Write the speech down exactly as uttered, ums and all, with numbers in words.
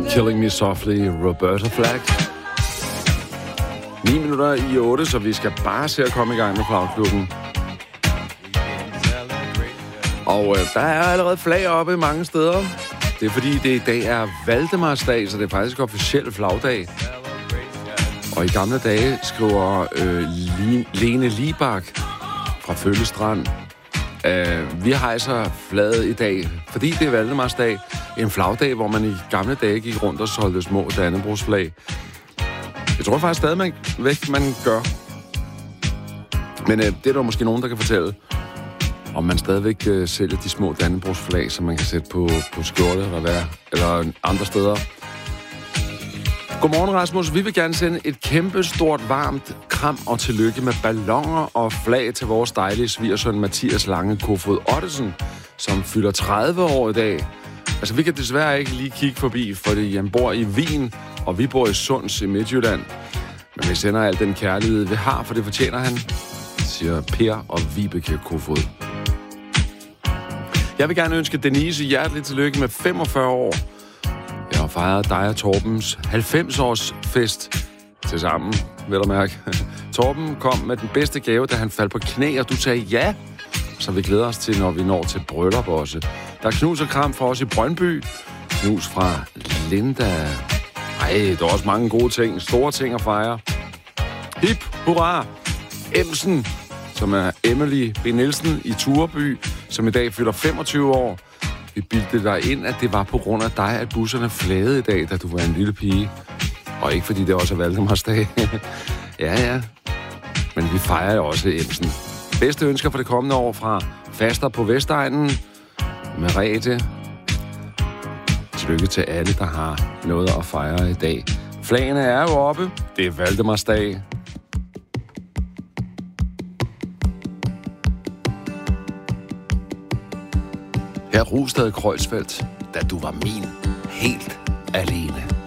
Killing Me Softly, Roberta Flack. ni minutter i otte, så vi skal bare se at komme i gang med Flagklubben. Og øh, der er allerede flag oppe mange steder. Det er fordi, det i dag er Valdemarsdag, så det er faktisk officiel flagdag. Og i gamle dage skriver øh, Lene Libak fra Føllestrand, øh, vi hejser flaget i dag, fordi det er Valdemarsdag. En flagdag, hvor man i gamle dage gik rundt og solgte små dannebrogsflag. Jeg tror faktisk stadig, man, væk, man gør. Men øh, det er der måske nogen, der kan fortælle, om man stadigvæk øh, sælger de små dannebrogsflag, som man kan sætte på, på skjorte eller, hvad, eller andre steder. Godmorgen, Rasmus. Vi vil gerne sende et kæmpe, stort, varmt kram og tillykke med balloner og flag til vores dejlige svigersøn Mathias Lange Kofod Ottesen, som fylder tredive år i dag. Altså, vi kan desværre ikke lige kigge forbi, fordi han bor i Wien, og vi bor i Sunds i Midtjylland. Men vi sender al den kærlighed, vi har, for det fortjener han, siger Per og Vibeke Kofod. Jeg vil gerne ønske Denise hjerteligt tillykke med femogfyrre år. Jeg har fejret dig og Torbens halvfems-års fest til sammen, vil du mærke. Torben kom med den bedste gave, da han faldt på knæ, og du sagde ja. Så vi glæder os til, når vi når til bryllup også. Der er knus og kram fra os i Brøndby. Knus fra Linda. Ej, der er også mange gode ting. Store ting at fejre. Hip, hurra! Emsen, som er Emily B. Nielsen i Tureby, som i dag fylder femogtyve år. Vi bildte dig ind, at det var på grund af dig, at busserne flagede i dag, da du var en lille pige. Og ikke fordi det også er Valdemarsdag. Ja, ja. Men vi fejrer jo også Emsen. Bedste ønsker for det kommende år fra Faster på Vestegnen. Merete. Tillykke til alle, der har noget at fejre i dag. Flagene er jo oppe. Det er Valdemarsdag. Her Rustad Kreuzfeldt, da du var min helt alene.